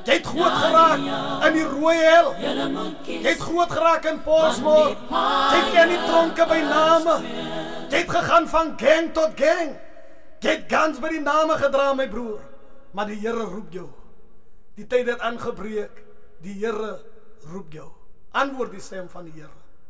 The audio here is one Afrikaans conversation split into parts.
Jy het groot geraak in die Rooihel. Jy het groot geraak in Pollsmoor. Jy ken die tronke by name. Jy het gegaan van gang tot gang. Jy het gans by die name gedra, my broer. Maar die Here roep jou. Die tyd het aangebreek. Die Here roep jou. Antwoord die stem van die Here.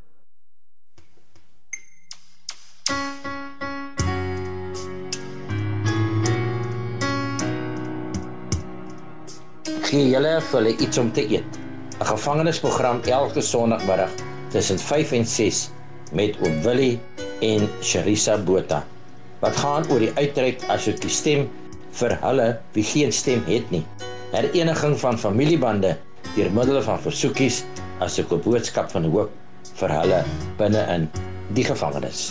Gee julle vir hulle iets om te eet. 'n Gevangenisprogram elke Sondagmiddag tussen 5 en 6 met oom Willie en Sharissa Botha. Wat gaan oor die uitreik asook die stem vir hulle wie geen stem het nie. Hereniging van familiebande deur middel van versoekies asook 'n boodskap van hoop vir hulle binne in die gevangenis.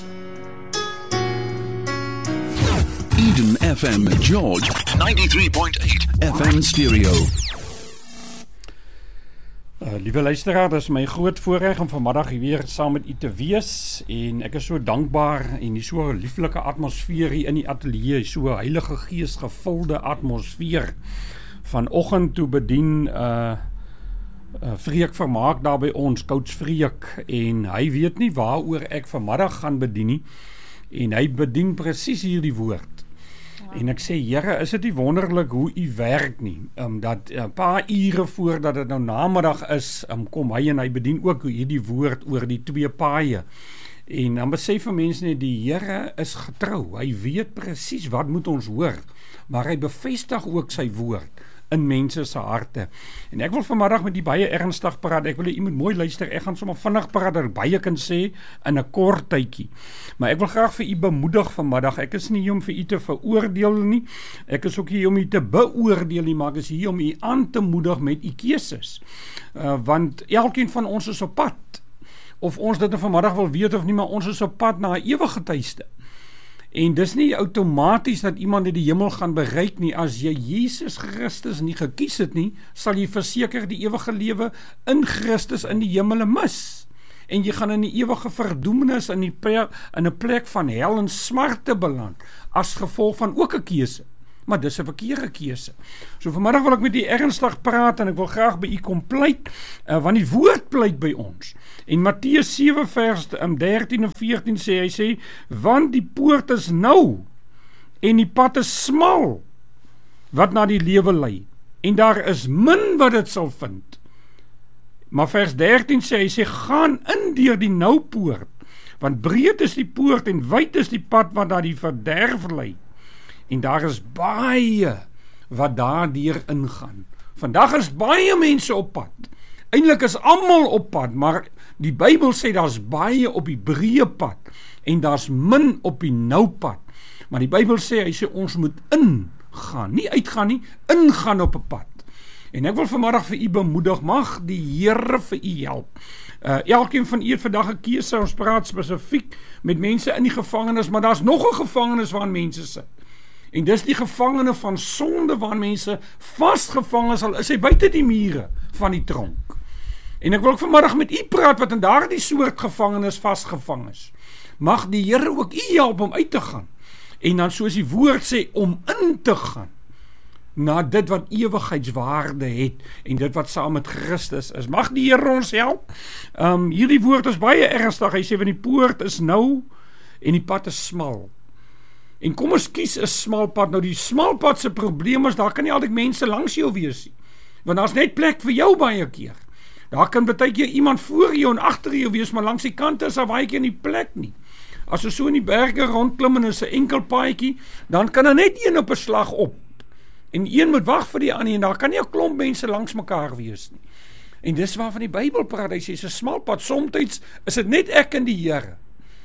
Eden FM George 93.8 FM stereo. Liewe luisteraar, dit is my groot voorreg om vanmiddag weer saam met u te wees en ek is so dankbaar en die so lieflike atmosfeer hier in die ateljee, so Heilige Gees gevulde atmosfeer. Vanoggend toe bedien Freek Vermaak daar by ons, Coach Freek, en hy weet nie waaroor ek vanmiddag gaan bedien nie, en hy bedien presies hierdie woord. En ek sê, Here, is dit nie wonderlik hoe u werk nie, dat 'n paar ure voordat dit nou namiddag is, kom hy en hy bedien ook hierdie woord oor die twee paaie. En dan besef vir mense net, die Here is getrou, hy weet presies wat moet ons hoor, maar hy bevestig ook sy woord in mense se harte. En ek wil vanmiddag met die baie ernstig praat, ek wil jy moet mooi luister, ek gaan sommer vinnig praat, dat ek baie kan sê, in 'n kort tydjie. Maar ek wil graag vir u bemoedig vanmiddag, ek is nie hier om vir u te veroordeel nie, ek is ook hier om u te beoordeel nie, maar ek is hier om u aan te moedig met u keuses. Want elkeen van ons is op pad, of ons dit vanmiddag wil weet of nie, maar ons is op pad na 'n ewige tuiste. En dis nie outomaties dat iemand die hemel gaan bereik nie. As jy Jesus Christus nie gekies het nie, sal jy verseker die ewige lewe in Christus in die hemel mis. En jy gaan in die ewige verdoemenis in 'n plek van hel en smarte beland, as gevolg van ook 'n keuse. Maar dis 'n verkeerde keuse. So vanmiddag wil ek met u ernstig praat en ek wil graag by u kom pleit, want die woord pleit by ons. En Matteus 7 vers 13 en 14 sê, hy sê, want die poort is nou en die pad is smal wat na die lewe lei, en daar is min wat dit sal vind. Maar vers 13 sê, hy sê, gaan in deur die nou poort, want breed is die poort en wyd is die pad wat na die verderf lei. En daar is baie wat daardeur ingaan. Vandag is baie mense op pad. Eintlik is almal op pad, maar die Bybel sê daar's baie op die breë pad en daar's min op die nou pad. Maar die Bybel sê, hy sê ons moet ingaan, nie uitgaan nie, ingaan op 'n pad. En ek wil vanmiddag vir u bemoedig, mag die Here vir u help. Elkeen van u het vandag 'n keuse, ons praat spesifiek met mense in die gevangenis, maar daar's nog 'n gevangenis waar mense sit. En dis die gevangene van sonde, waar mense vasgevang is, al is hy buite die mure van die tronk. En ek wil ook vanmiddag met u praat, wat in daardie soort gevangenis vasgevang is. Mag die Here ook u help om uit te gaan. En dan soos die woord sê, om in te gaan na dit wat ewigheidswaarde het, en dit wat saam met Christus is. Mag die Here ons help. Hierdie woord is baie ernstig, hy sê, want die poort is nou, en die pad is smal. En kom ons kies 'n smal pad. Nou die smal pad se probleem is, daar kan nie altyd mense langs jou wees nie. Want daar's net plek vir jou baie keer. Daar kan baie keer iemand voor jou en agter jou wees, maar langs die kante is daar baie keer nie plek nie. As ons so in die berge rondklim en is 'n enkel paadjie, dan kan er net een op 'n slag op. En een moet wag vir die ander, en daar kan nie 'n klomp mense langs mekaar wees nie. En dis waarvan die Bybel praat, hy sê, is 'n smal pad. Somtyds is dit net ek en die Here.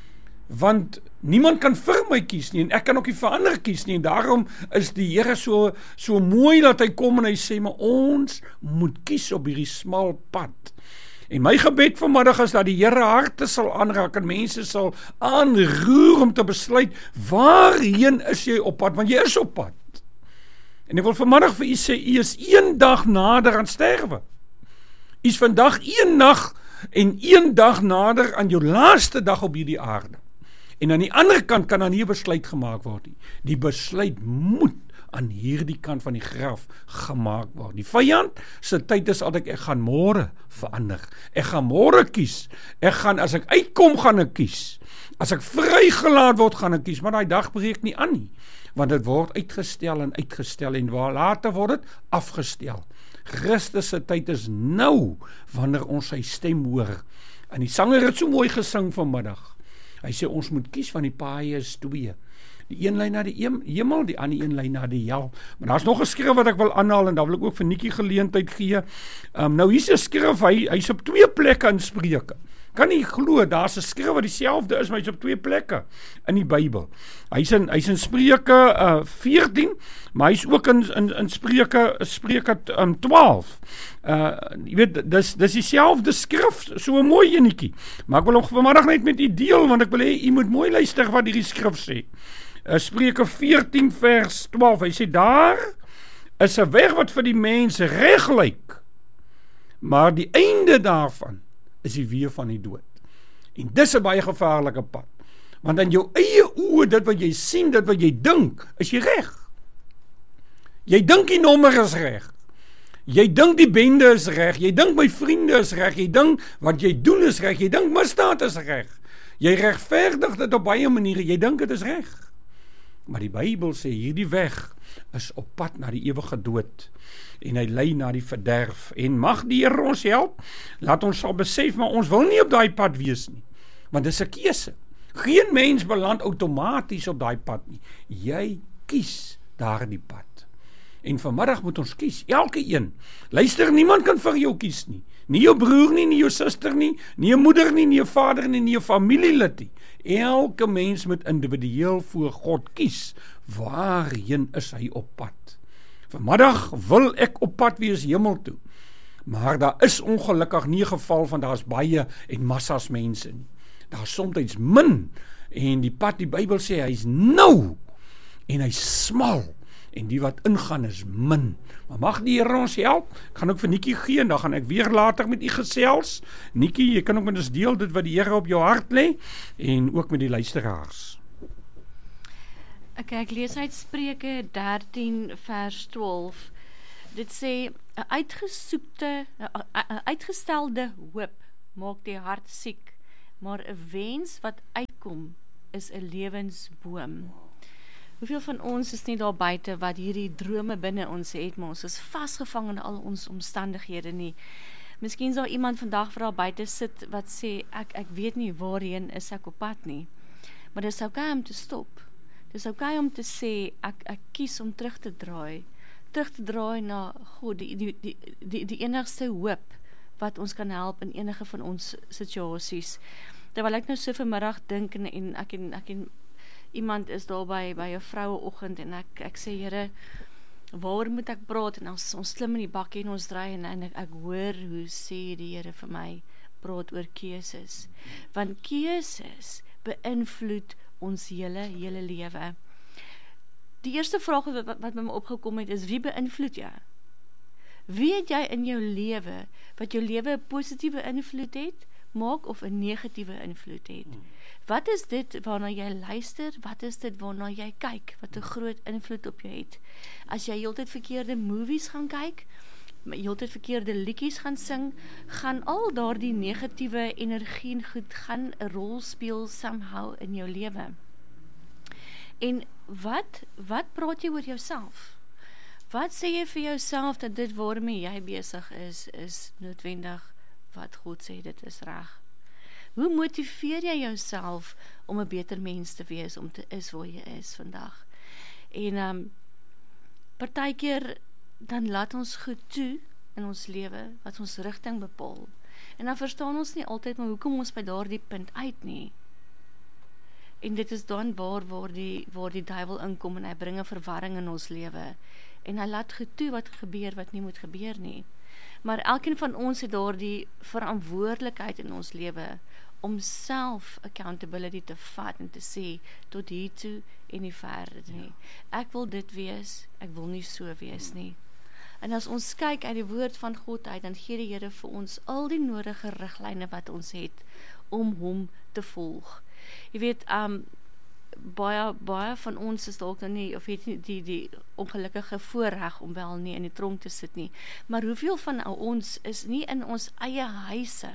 Want niemand kan vir my kies nie, en ek kan ook nie vir ander kies nie, en daarom is die Here so mooi dat hy kom en hy sê, maar ons moet kies op hierdie smal pad. En my gebed vanmiddag is dat die Here harte sal aanraak en mense sal aanroer om te besluit, waarheen is jy op pad, want jy is op pad. En ek wil vanmiddag vir u sê, u is een dag nader aan sterwe. U is vandag een nag en een dag nader aan jou laaste dag op hierdie aarde. En aan die ander kant kan dan nie 'n besluit gemaak word nie. Die besluit moet aan hierdie kant van die graf gemaak word. Die vyand se tyd is altyd, ek gaan môre verander. Ek gaan môre kies. As ek uitkom, gaan ek kies. As ek vrygelaat word, gaan ek kies. Maar daai dag breek nie aan nie. Want dit word uitgestel en waar later word dit afgestel. Christus se tyd is nou, wanneer ons sy stem hoor. En die sanger het so mooi gesing vanmiddag. Hy sê ons moet kies, van die paaie is 2. Die een lei na die hemel, die ander een lei na die hel. Maar daar's nog 'n skrif wat ek wil aanhaal, en daar wil ek ook vir Nikkie geleentheid gee. Nou hier's 'n skrif, hy's op 2 plekke in Spreuke. Kan nie glo, daar's 'n skrif wat dieselfde is, maar hy's op 2 plekke in die Bybel. Hy's in Spreuke 14, maar hy's ook in Spreuke 12. Jy weet, dis dieselfde skrif, so 'n mooi enetjie. Maar ek wil hom vanmiddag net met u deel, want ek wil hê u moet mooi luister wat hierdie skrif sê. Spreuke 14 vers 12, hy sê, daar is 'n weg wat vir die mense reg lyk, maar die einde daarvan is die weë van die dood. En dis 'n baie gevaarlike pad. Want in jou eie oë, dit wat jy sien, dit wat jy dink, is jy reg. Jy dink die nommer is reg. Jy dink die bende is reg. Jy dink my vriende is reg. Jy dink wat jy doen is reg. Jy dink misdaad is reg. Jy regverdig dit op baie maniere. Jy dink dit is reg. Maar die Bybel sê hierdie weg is op pad na die ewige dood. En hy lei na die verderf. En mag die Here ons help, laat ons sal besef, maar ons wil nie op daai pad wees nie. Want dis 'n keuse. Geen mens beland outomaties op daai pad nie. Jy kies daardie pad. En vanmiddag moet ons kies, elke een. Luister, niemand kan vir jou kies nie. Nie jou broer nie, nie jou suster nie, nie 'n moeder nie, nie 'n vader nie, nie 'n familielid nie. Elke mens moet individueel voor God kies. Waarheen is hy op pad? Vanmiddag wil ek op pad wees hemel toe. Maar daar is ongelukkig nie 'n geval van daar's baie en massas mense nie. Daar's soms min. En die pad, die Bybel sê, hy's nou. En hy's smal. En die wat ingaan is min. Maar mag die Here ons help. Ek gaan ook vir Nikkie gee, en dan gaan ek weer later met u gesels. Nikkie, jy kan ook met ons deel dit wat die Here op jou hart lê, en ook met die luisteraars. Ek lees uit Spreuke 13 vers 12. Dit sê, 'n uitgestelde hoop maak die hart siek, maar 'n wens wat uitkom is 'n lewensboom. Hoeveel van ons is nie daar buite wat hierdie drome binne ons het, maar ons is vasgevang in al ons omstandighede nie. Miskien sal iemand vandag vir daar buite sit wat sê, ek weet nie waarheen is ek op pad nie. Maar dit is okay om te stop. Dit is okay om te sê, ek kies om terug te draai na God, die enigste hoop wat ons kan help in enige van ons situasies. Terwyl ek nou so vanmiddag dink, en ek en iemand is daar by 'n vroueoggend, en ek sê, Here, waaroor moet ek praat? En ons klim in die bakkie en ons draai, en ek hoor hoe sê die Here vir my, praat oor keuses. Want keuses beïnvloed ons hele lewe. Die eerste vraag wat by my opgekom het is, wie beïnvloed jy? Wie het jy in jou lewe, wat jou lewe 'n positiewe invloed het, maak of 'n negatiewe invloed het? Wat is dit waarna jy luister? Wat is dit waarna jy kyk? Wat 'n groot invloed op jou het? As jy heeltyd verkeerde movies gaan kyk, heeltyd verkeerde liedjies gaan sing, gaan al daardie negatiewe energie en goed gaan 'n rol speel somehow in jou lewe. En wat praat jy oor jouself? Wat sê jy vir jouself dat dit waarmee jy besig is noodwendig wat God sê dit is reg? Hoe motiveer jy jouself om 'n beter mens te wees, om te is waar jy is vandag? En partykeer dan laat ons goed toe in ons lewe wat ons rigting bepaal. En dan verstaan ons nie altyd maar hoekom ons by daardie punt uit nie. En dit is dan waar die duiwel inkom en hy bring 'n verwarring in ons lewe. En hy laat goed toe wat gebeur wat nie moet gebeur nie. Maar elkeen van ons het daardie verantwoordelikheid in ons lewe om self accountability te vat en te sê, tot hier toe en nie verder nie. Ek wil dit wees, ek wil nie so wees nie. En as ons kyk uit die woord van God uit, dan gee die Here vir ons al die nodige riglyne wat ons het om hom te volg. Jy weet, baie van ons is dalk nou nie, of het nie die ongelukkige voorreg om wel nie in die tronk te sit nie, maar hoeveel van ons is nie in ons eie huise,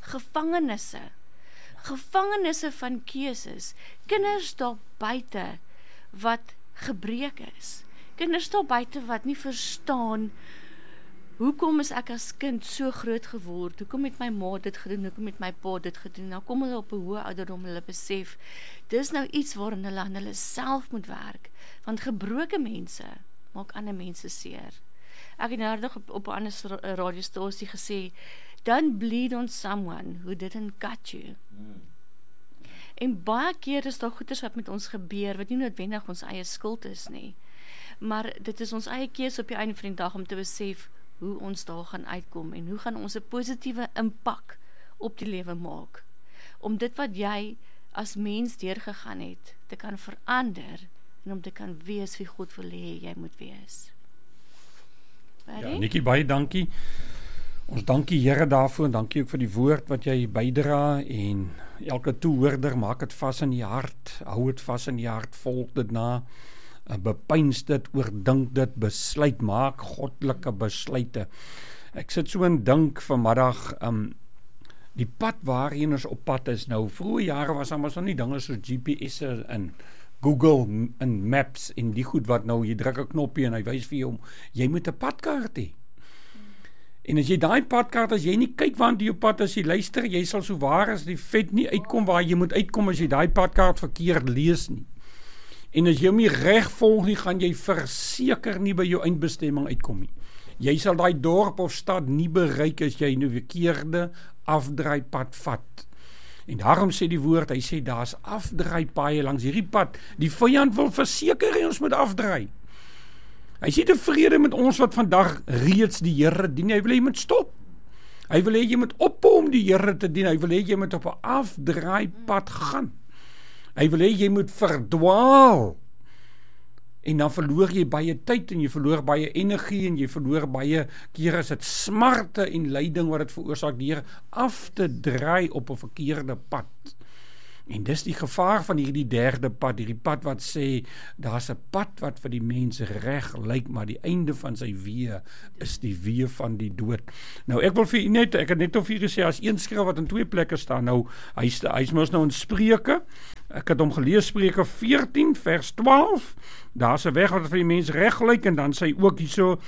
gevangenisse van keuses, kinders daar buite wat gebreek is, kinders daar buite wat nie verstaan, hoekom is ek as kind so groot geword, hoekom het my ma dit gedoen, hoekom het my pa dit gedoen, nou kom hulle op 'n hoë ouderdom, hulle besef, dis nou iets waarin hulle aan hulle self moet werk, want gebroke mense maak ander mense seer. Ek het nou op 'n ander radiostasie gesê, don't bleed on someone who didn't cut you. En baie keer is daar goeders wat met ons gebeur, wat nie noodwendig ons eie skuld is nie, maar dit is ons eie keuse op die einde van die dag om te besef, hoe ons daar gaan uitkom en hoe gaan ons 'n positiewe impak op die lewe maak, om dit wat jy as mens deurgegaan het, te kan verander en om te kan wees wie God wil hê jy moet wees. Ja, Nikkie, baie dankie. Ons dankie Here daarvoor en dankie ook vir die woord wat jy bydra en elke toehoorder maak dit vas in die hart, hou dit vas in die hart, volg dit na, bepeins dit, oordink dit, besluit, maak goddelike besluite. Ek sit so en dink vanmiddag, die pad waarheen ons op pad is nou, vroeë jare was daar nog nie dinge soos GPS en Google en Maps en die goed wat nou, jy druk 'n knoppie en hy wys vir jou, jy moet 'n padkaart hê. En as jy daai padkaart, as jy nie kyk waar die jou pad is, jy luister, jy sal so waar as die vet nie uitkom waar jy moet uitkom as jy daai padkaart verkeerd lees nie. En as jy hom nie reg volg nie, gaan jy verseker nie by jou eindbestemming uitkom nie. Jy sal daai dorp of stad nie bereik as jy nou verkeerde afdraaipad vat. En daarom sê die woord, hy sê daar's afdraaipaaie langs hierdie pad. Die vyand wil verseker hê ons moet afdraai. Hy sê tevrede met ons wat vandag reeds die Here dien. Hy wil hê jy moet stop. Hy wil hê jy moet ophou om die Here te dien. Hy wil hê jy moet op 'n afdraaipad gaan. Hy wil hê jy moet verdwaal. En dan verloor jy baie tyd en jy verloor baie energie en jy verloor baie keer is dit smarte en lyding wat dit veroorsaak deur af te draai op 'n verkeerde pad. En dis die gevaar van hierdie derde pad, hierdie pad wat sê, daar's 'n pad wat vir die mens reg lyk, maar die einde van sy weë is die weë van die dood. Nou ek wil vir u net, ek het net of hier gesê, as een skrif wat in 2 plekke staan, nou, hy's mos nou in Spreuke, ek het hom gelees, Spreuke 14 vers 12, daar's 'n weg wat vir die mens reg lyk, en dan sê hy ook hierso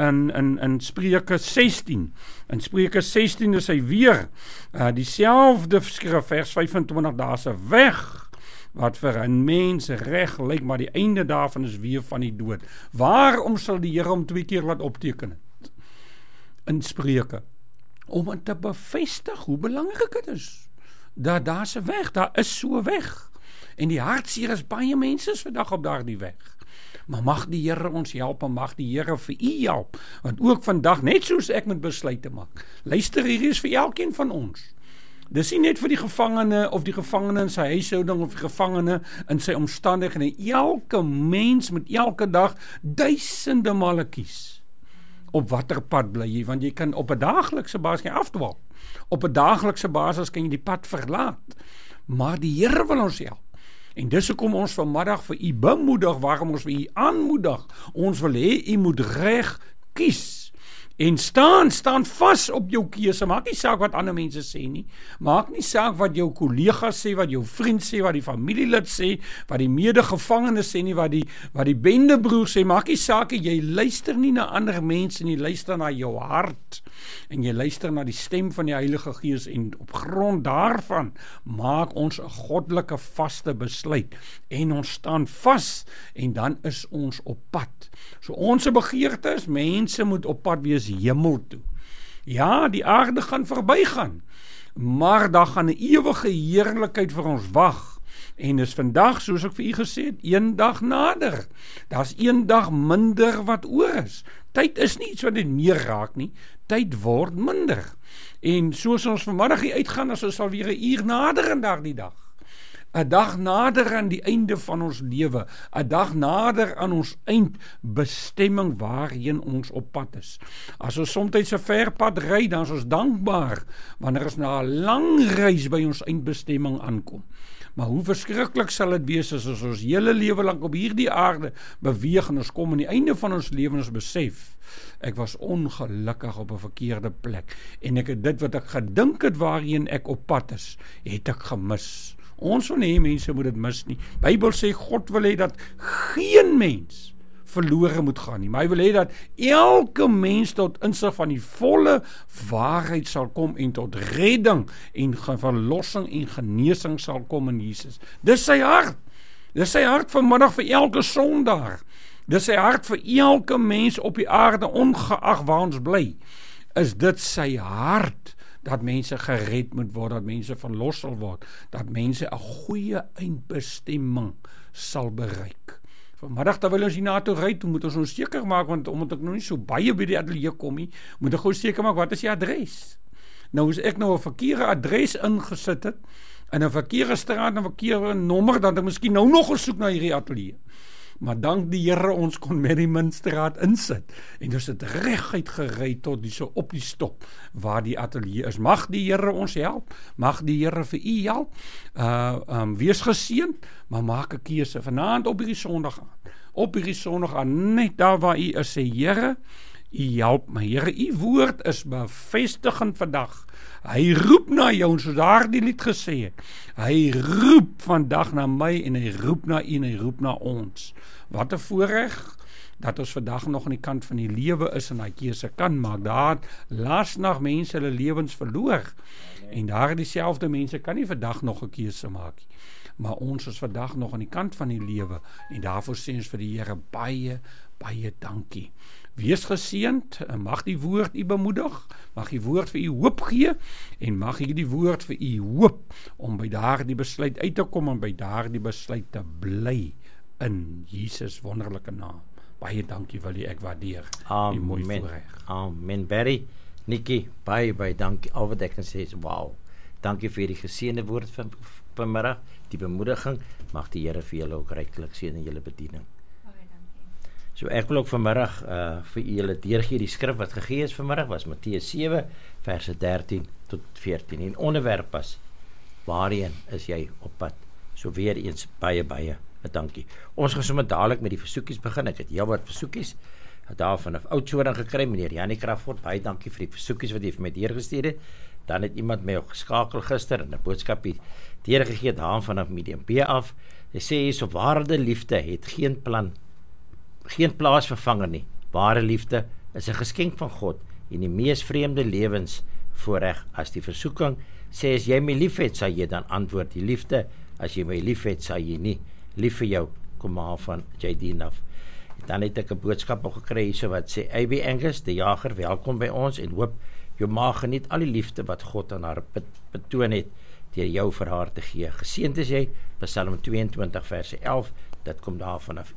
in Spreuke 16, in Spreuke 16 is hy weer, dieselfde skrif, vers 25, daar's 'n weg wat vir 'n mens reg lyk, maar die einde daarvan is weer van die dood. Waarom sal die Here hom 2 keer laat opteken het? In Spreuke, om het te bevestig hoe belangrik het is, dat daar's 'n weg, daar is so 'n weg, en die hartseer is baie mense is vandag op daardie weg. Maar mag die Here ons help en mag die Here vir u help, want ook vandag, net soos ek moet besluite maak, luister, hier is vir elkeen van ons. Dis nie net vir die gevangene of die gevangene in sy huishouding of die gevangene in sy omstandighede. Elke mens moet elke dag duisende male kies. Op watter pad bly jy? Want jy kan op 'n daaglikse basis afdwaal. Op 'n daaglikse basis kan jy die pad verlaat. Maar die Here wil ons help. En dis hoekom ons vanmiddag vir u bemoedig, waarom ons vir u aanmoedig. Ons wil hê u moet reg kies. En staan vas op jou keuse, maak nie saak wat ander mense sê nie, maak nie saak wat jou kollegas sê, wat jou vriend sê, wat die familielid sê, wat die medegevangene sê nie, wat die bendebroer sê, maak nie saak, jy luister nie na ander mense nie, luister na jou hart, en jy luister na die stem van die Heilige Gees, en op grond daarvan, maak ons 'n goddelike vaste besluit, en ons staan vas, en dan is ons op pad. So ons begeerte is, mense moet op pad wees hemel toe. Ja, die aarde gaan verbygaan, maar daar gaan 'n ewige heerlikheid vir ons wag. En is vandag, soos ek vir u gesê het, een dag nader. Daar's een dag minder wat oor is. Tyd is nie iets wat dit meer raak nie. Tyd word minder. En soos ons vanmiddag hier uitgaan, as ons sal weer 'n uur nader in daardie dag. 'n dag nader aan die einde van ons lewe, 'n dag nader aan ons eindbestemming waarheen ons op pad is. As ons soms 'n ver pad ry, dan is ons dankbaar wanneer ons na 'n lang reis by ons eindbestemming aankom. Maar hoe verskriklik sal dit wees as ons hele lewe lank op hierdie aarde beweeg en ons kom aan die einde van ons lewe en ons besef, ek was ongelukkig op 'n verkeerde plek en ek het dit wat ek gedink het waarheen ek op pad is, het ek gemis. Ons wil nie mense moet dit mis nie. Bybel sê God wil hê dat geen mens verlore moet gaan nie, maar hy wil hê dat elke mens tot insig van die volle waarheid sal kom en tot redding en verlossing en genesing sal kom in Jesus. Dis sy hart. Dis sy hart vanmiddag vir elke sondaar. Dis sy hart vir elke mens op die aarde, ongeag waar ons bly. Is dit sy hart dat mense gered moet word, dat mense verlos sal word, dat mense 'n goeie eindbestemming sal bereik. Vanmiddag terwyl ons hiernatoe ry, moet ons nou seker maak, want omdat ek nou nie so baie by die ateljee kom nie, moet ek gou seker maak, wat is die adres? Nou as ek nou 'n verkeerde adres ingesit het, in 'n verkeerde straat, 'n verkeerde nommer, dan ek miskien nou nog gesoek na hierdie ateljee. Maar dank die Here ons kon Merrimanstraat insit en ons het reguit gery tot so op die stop waar die ateljee is. Mag die Here ons help, mag die Here vir u help, wees geseënd, maar maak 'n keuse vanaand op hierdie Sondag aan, net daar waar u is, sê Here, u help my. Here, u woord is bevestigend vandag. Hy roep na jou, soos daardie lied gesê het. Hy roep vandag na my en hy roep na u en hy roep na ons. Wat 'n voorreg dat ons vandag nog aan die kant van die lewe is en daai keuse kan maak. Daar laasnag mense hulle lewens verloor. En daar dieselfde mense kan nie vandag nog 'n keuse maak nie. Maar ons is vandag nog aan die kant van die lewe en daarvoor sê ons vir die Here baie, baie dankie. Wees geseënd, mag die woord u bemoedig, mag die woord vir u hoop gee en mag die woord vir u hoop om by daardie besluit uit te kom en by daardie besluit te bly in Jesus wonderlike naam. Baie dankie wil ek waardeer. Amen. Amen. Barry, Nikki, baie dankie. Al wat ek kan sê is wow. Dankie vir die geseënde woord vanmiddag, die bemoediging. Mag die Here vir julle ook ryklik seën in julle bediening. So ek wil ook vanmiddag vir julle deurgee die skrif wat gegee is vanmiddag was Matteus 7 verse 13 tot 14 en onderwerp was waarheen is jy op pad. So weer eens baie dankie. Ons gaan sommer dadelik met die versoekies begin. Ek het heelwat versoekies daarvan 'n Oudtshoorn gekry, meneer Janie Crawford. Baie dankie vir die versoekies wat jy vir my deurgestuur het. Dan het iemand my ook geskakel gister en 'n boodskapie deurgegee daar vanaf Medium B af. Hy sê hierso ware liefde het geen plaasvervanger nie. Ware liefde is 'n geskenk van God en die mees vreemde lewens voorreg as die versoeking sê as jy my liefhet, sal jy dan antwoord die liefde, as jy my liefhet, sal jy nie. Lief vir jou, kom maar van JD af. Dan het ek 'n boodskap ook gekry hierso wat sê AB Angus, die jager, welkom by ons en hoop jou ma geniet al die liefde wat God aan haar betoon het deur jou vir haar te gee. Geseënd is jy, Psalm 22 verse 11, dit kom daar vanaf